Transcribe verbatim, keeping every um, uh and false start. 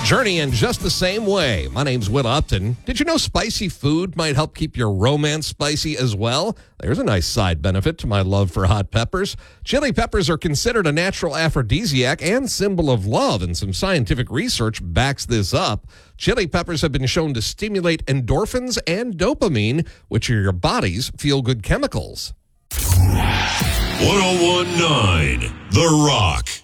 Journey in just the same way. My name's Will Upton. Did you know spicy food might help keep your romance spicy as well? There's a nice side benefit to my love for hot peppers. Chili peppers are considered a natural aphrodisiac and symbol of love, and some scientific research backs this up. Chili peppers have been shown to stimulate endorphins and dopamine, which are your body's feel-good chemicals. ten nineteen The Rock.